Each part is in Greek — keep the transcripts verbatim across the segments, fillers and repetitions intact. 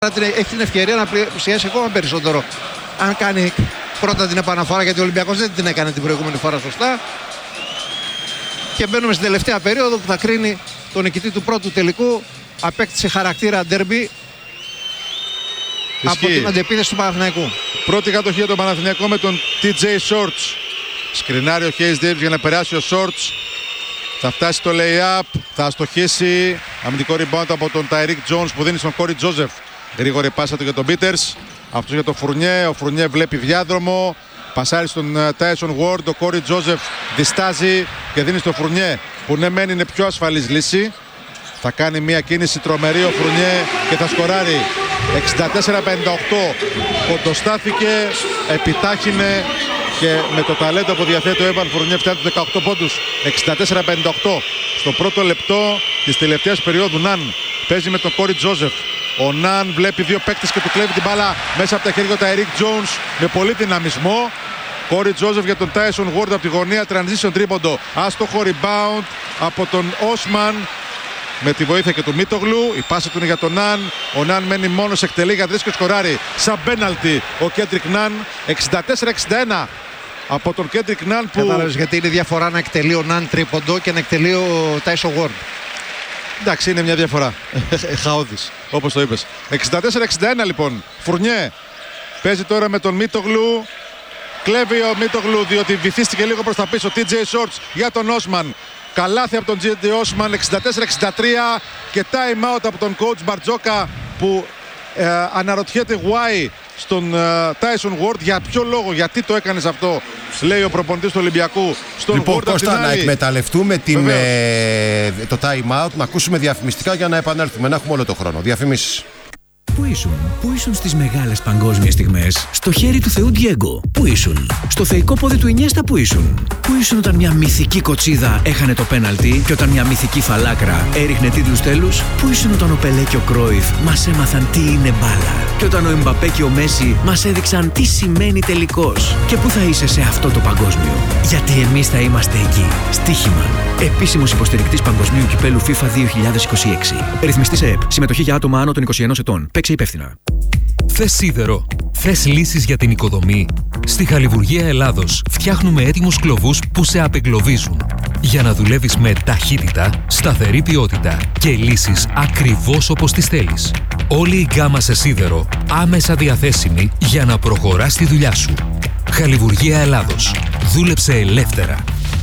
έχει την ευκαιρία να πλησιάσει ακόμα περισσότερο αν κάνει πρώτα την επαναφορά, γιατί ο Ολυμπιακός δεν την έκανε την προηγούμενη φορά σωστά. Και μπαίνουμε στην τελευταία περίοδο που θα κρίνει τον νικητή του πρώτου τελικού. Απέκτησε χαρακτήρα ντέρμπι από την αντεπίθεση του Παναθηναϊκού. Πρώτη κατοχή του Παναθηναϊκού με τον τι τζέι Shorts. Σκρινάρει ο Hayes Davis για να περάσει ο Shorts. Θα φτάσει το lay-up, θα αστοχίσει. Αμυντικό rebound από τον Tyreek Jones που δίνει στον Corey Joseph. Γρήγορη πάσα του για τον Peters. Αυτός για τον Φουρνιέ. Ο Φουρνιέ βλέπει διάδρομο. Πασάρει στον Tyson Ward. Ο Corey Joseph διστάζει και δίνει στον Φουρνιέ, που ναι μεν είναι πιο ασφαλής λύση. Θα κάνει μια κίνηση τρομερή ο Φουρνιέ και θα σκοράρει. εξήντα τέσσερα πενήντα οκτώ. Κοντοστάθηκε, επιτάχυνε και με το ταλέντο που διαθέτει ο Έβαν Φουρνιέ φτάνει τους δεκαοκτώ πόντους. εξήντα τέσσερα πενήντα οκτώ. Στο πρώτο λεπτό της τελευταίας περίοδου Ναν παίζει με τον Corey Joseph. Ο Ναν βλέπει δύο παίκτες και του κλέβει την μπάλα μέσα από τα χέρια του Tyreek Jones με πολύ δυναμισμό. Corey Joseph για τον Tyson Ward από τη γωνία, transition τρίποντο. Άστοχο rebound από τον Osman με τη βοήθεια και του Μίτογλου. Η πάσα του είναι για τον Ναν. Ο Ναν μένει μόνος, εκτελεί για τρεις και σκοράρει. Σαν πέναλτι ο Κέντρικ Ναν. εξήντα τέσσερα εξήντα ένα από τον Κέντρικ Ναν που... Κατάλαβες γιατί είναι διαφορά να εκτελεί ο Ναν τρίποντο και να εκτελεί ο Tyson Ward. Εντάξει, είναι μια διαφορά. Χαόδης, όπως το είπες. εξήντα τέσσερα εξήντα ένα λοιπόν. Φουρνιέ παίζει τώρα με τον Μίτογλου. Κλέβει ο Μίτογλου διότι βυθίστηκε λίγο προς τα πίσω. τι τζέι Shorts για τον Όσμαν. Καλάθι από τον τζέι τζέι Όσμαν. εξήντα τέσσερα εξήντα τρία και time out από τον coach Μπαρτζόκα που ε, αναρωτιέται why στον uh, Tyson Ward. Για ποιο λόγο, γιατί το έκανες αυτό, λέει ο προπονητής του Ολυμπιακού στον λοιπόν, Ward. Κώστα, να εκμεταλλευτούμε την, ε, το time out, να ακούσουμε διαφημιστικά για να επανέλθουμε, να έχουμε όλο το χρόνο. Διαφημίσεις. Πού ήσουν, πού ήσουν στις μεγάλες παγκόσμιες στιγμές, στο χέρι του Θεού Ντιέγκο? Πού ήσουν, στο θεϊκό πόδι του Ινιέστα? Πού ήσουν, πού ήσουν όταν μια μυθική κοτσίδα έχανε το πέναλτι και όταν μια μυθική φαλάκρα έριχνε τίτλους τέλους? Πού ήσουν όταν ο Πελέ και ο Κρόιφ μας έμαθαν τι είναι μπάλα και όταν ο Εμπαπέ και ο Μέση μας έδειξαν τι σημαίνει τελικός? Και πού θα είσαι σε αυτό το παγκόσμιο? Γιατί εμείς θα είμαστε εκεί. Στοίχημα. Επίσημος υποστηρικτής παγκοσμίου κυπέλου FIFA δύο χιλιάδες είκοσι έξι. Ρυθμιστής ΕΕΠ. Συμμετοχή για άτομα άνω των είκοσι ενός ετών. Παίξε υπεύθυνα. Θες σίδερο? Θες λύσεις για την οικοδομή? Στη Χαλιβουργία Ελλάδος φτιάχνουμε έτοιμους κλωβούς που σε απεγκλωβίζουν. Για να δουλεύεις με ταχύτητα, σταθερή ποιότητα και λύσεις ακριβώς όπως τις θέλεις. Όλη η γκάμα σε σίδερο άμεσα διαθέσιμη για να προχωράς τη δουλειά σου. Χαλιβουργία Ελλάδος. Δούλεψε ελεύθερα.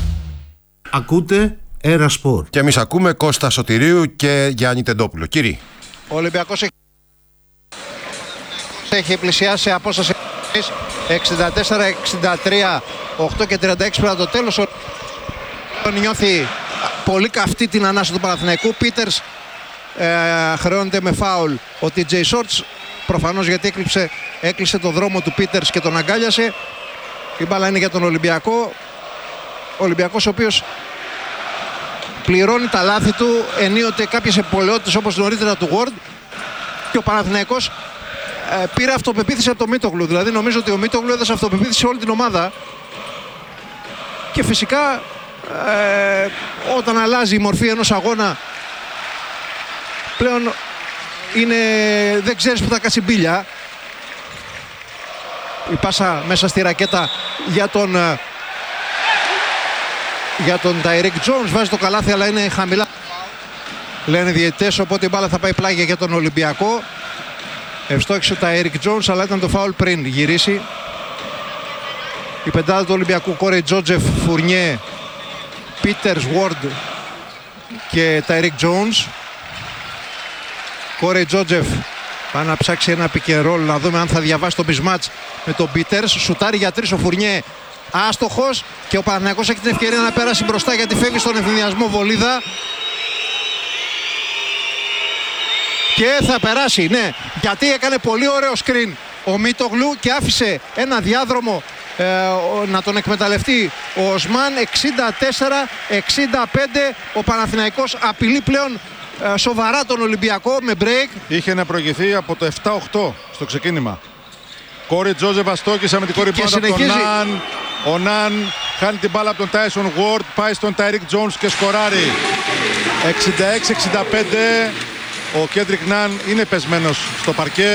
Ακούτε Έρα Σπορ. Και εμείς ακούμε Κώστα Σωτηρίου και Γιάννη Τεντόπουλο. Κύριε. Ο Ολυμπιακός έχει, έχει πλησιάσει σε απόσταση εξήντα τέσσερα εξήντα τρία, οκτώ και τριάντα έξι πριν το τέλος. Ο νιώθει πολύ καυτή την ανάσα του Παναθηναϊκού. Πίτερς ε, χρεώνεται με φάουλ ο τι τζέι Shorts, προφανώς γιατί έκλειψε, έκλεισε το δρόμο του Πίτερς και τον αγκάλιασε. Η μπάλα είναι για τον Ολυμπιακό. Ο Ολυμπιακός ο οποίος πληρώνει τα λάθη του, ενίοτε κάποιες επωλαιότητες όπως νωρίτερα του Ward, και ο Παναθηναϊκός ε, πήρε αυτοπεποίθηση από το Μίτογλου. Δηλαδή νομίζω ότι ο Μίτογλου έδωσε αυτοπεποίθηση σε όλη την ομάδα και φυσικά ε, όταν αλλάζει η μορφή ενός αγώνα πλέον είναι, δεν ξέρεις που θα κάτσει μπίλια. Η πάσα μέσα στη ρακέτα για τον για τον Tyreek Jones, βάζει το καλάθι αλλά είναι χαμηλά, λένε διαιτητές, οπότε η μπάλα θα πάει πλάγια για τον Ολυμπιακό. Ευστόχησε ο Tyreek Jones αλλά ήταν το φάουλ πριν γυρίσει. Η πεντάδα του Ολυμπιακού, Corey Joseph, Fournier, Peters, Ward και Tyreek Jones. Corey Joseph πάει να ψάξει ένα pick and roll, να δούμε αν θα διαβάσει το mismatch με τον Peters. Σουτάρει για τρεις ο Fournier, άστοχος, και ο Παναθηναϊκός έχει την ευκαιρία να πέράσει μπροστά γιατί φεύγει στον ευθυνδιασμό βολίδα και θα περάσει, ναι, γιατί έκανε πολύ ωραίο screen ο Μίτογλου και άφησε ένα διάδρομο ε, να τον εκμεταλλευτεί ο Οσμάν. εξήντα τέσσερα εξήντα πέντε. Ο Παναθηναϊκός απειλεί πλέον ε, σοβαρά τον Ολυμπιακό με break. Είχε να προηγηθεί από το επτά οκτώ στο ξεκίνημα. Κόρι Τζόζεφ αστόκησε με την κόρη πάνω από τον Ναν. Ο Ναν χάνει την μπάλα από τον Tyson Ward, πάει στον Tyreek Jones και σκοράρει. εξήντα έξι εξήντα πέντε. Ο Κέντρικ Ναν είναι πεσμένος στο παρκέ.